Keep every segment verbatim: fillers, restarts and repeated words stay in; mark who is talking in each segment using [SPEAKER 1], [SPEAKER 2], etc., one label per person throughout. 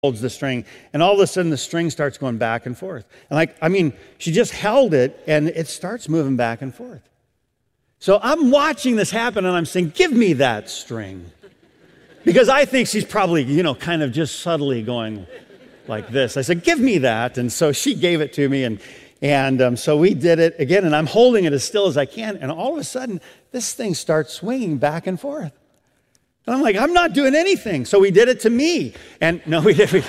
[SPEAKER 1] holds the string, and all of a sudden the string starts going back and forth. And like, I mean, she just held it, and it starts moving back and forth. So I'm watching this happen, and I'm saying, give me that string. Because I think she's probably, you know, kind of just subtly going like this. I said, give me that. And so she gave it to me, and, and um, so we did it again, and I'm holding it as still as I can, and all of a sudden, this thing starts swinging back and forth. And I'm like, I'm not doing anything. So we did it to me. And no, we didn't. We,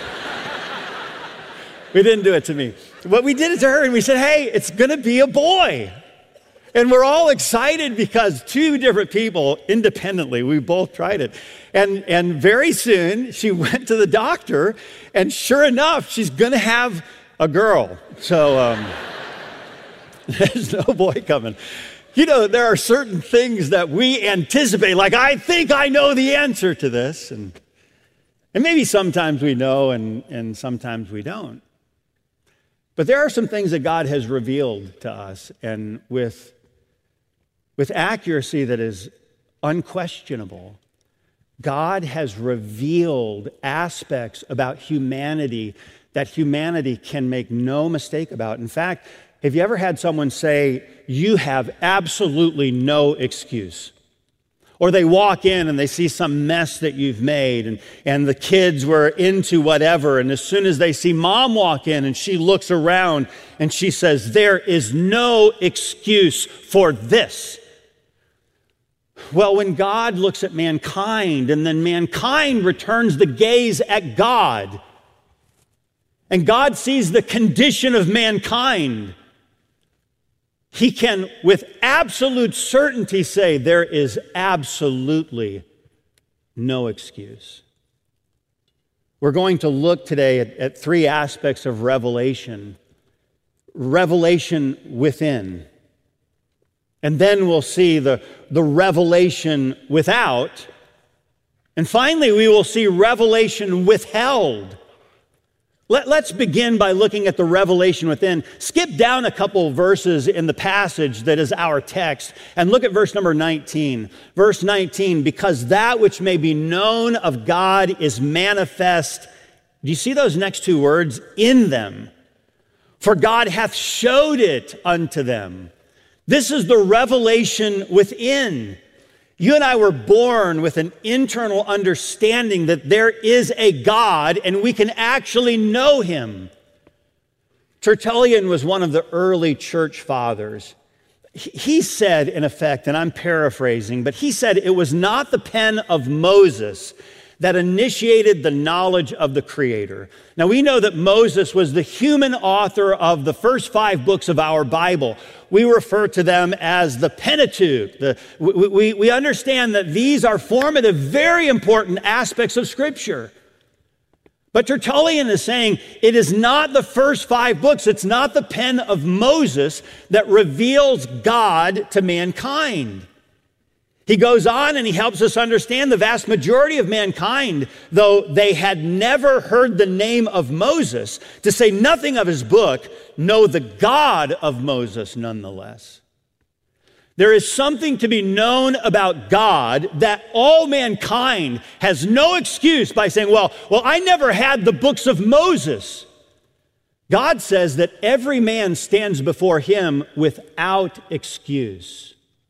[SPEAKER 1] we didn't do it to me. But we did it to her, and we said, hey, it's going to be a boy. And we're all excited because two different people independently, we both tried it. And, and very soon, she went to the doctor, and sure enough, she's going to have a girl. So um, there's no boy coming. You know, there are certain things that we anticipate, like, I think I know the answer to this. And, and maybe sometimes we know and, and sometimes we don't. But there are some things that God has revealed to us, and with, with accuracy that is unquestionable, God has revealed aspects about humanity that humanity can make no mistake about. In fact, have you ever had someone say, you have absolutely no excuse? Or they walk in and they see some mess that you've made, and, and the kids were into whatever, and as soon as they see mom walk in and she looks around and she says, there is no excuse for this. Well, when God looks at mankind and then mankind returns the gaze at God, and God sees the condition of mankind, He can, with absolute certainty, say there is absolutely no excuse. We're going to look today at, at three aspects of revelation. Revelation within. And then we'll see the, the revelation without. And finally, we will see revelation withheld. Let, let's begin by looking at the revelation within. Skip down a couple verses in the passage that is our text and look at verse number nineteen. Verse nineteen, because that which may be known of God is manifest. Do you see those next two words? In them. For God hath showed it unto them. This is the revelation within. You and I were born with an internal understanding that there is a God and we can actually know Him. Tertullian was one of the early church fathers. He said, in effect, and I'm paraphrasing, but he said it was not the pen of Moses that initiated the knowledge of the Creator. Now, we know that Moses was the human author of the first five books of our Bible. We refer to them as the Pentateuch. The, we, we, we understand that these are formative, very important aspects of Scripture. But Tertullian is saying it is not the first five books, it's not the pen of Moses that reveals God to mankind. He goes on and he helps us understand the vast majority of mankind, though they had never heard the name of Moses, to say nothing of his book, know the God of Moses nonetheless. There is something to be known about God that all mankind has no excuse by saying, well, well, I never had the books of Moses. God says that every man stands before Him without excuse.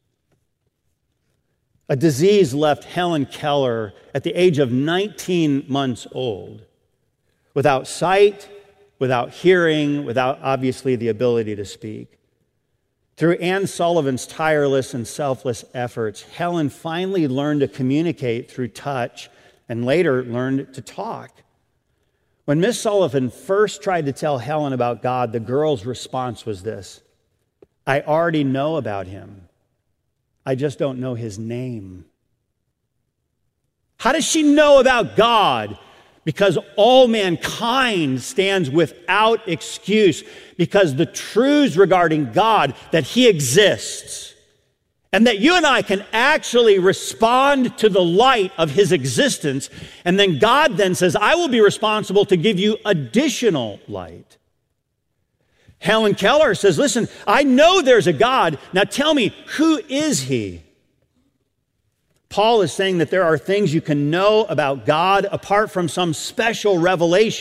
[SPEAKER 1] A disease left Helen Keller at the age of nineteen months old, without sight, without hearing, without obviously the ability to speak. Through Anne Sullivan's tireless and selfless efforts, Helen finally learned to communicate through touch and later learned to talk. When Miss Sullivan first tried to tell Helen about God, the girl's response was this: I already know about Him. I just don't know His name. How does she know about God? Because all mankind stands without excuse, because the truths regarding God, that He exists, and that you and I can actually respond to the light of His existence, and then God then says, I will be responsible to give you additional light. Helen Keller says, listen, I know there's a God. Now tell me, who is He? Paul is saying that there are things you can know about God apart from some special revelation